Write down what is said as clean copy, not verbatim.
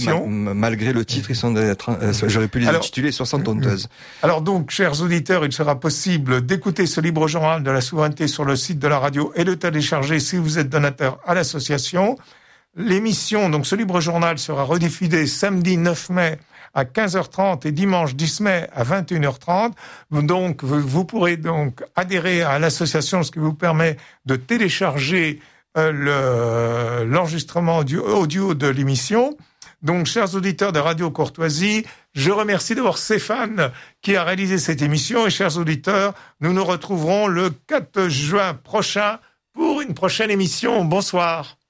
l'émission. Malgré le titre, j'aurais pu les intituler 60 tonteuses. Alors donc, chers auditeurs, il sera possible d'écouter ce libre journal de la souveraineté sur le site de la radio et le télécharger si vous êtes donateur à l'association. L'émission, donc ce libre journal, sera rediffusé samedi 9 mai à 15h30 et dimanche 10 mai à 21h30. Donc, vous pourrez donc adhérer à l'association, ce qui vous permet de télécharger l'enregistrement audio de l'émission. Donc, chers auditeurs de Radio Courtoisie, je remercie d'abord Stéphane qui a réalisé cette émission. Et chers auditeurs, nous nous retrouverons le 4 juin prochain pour une prochaine émission. Bonsoir.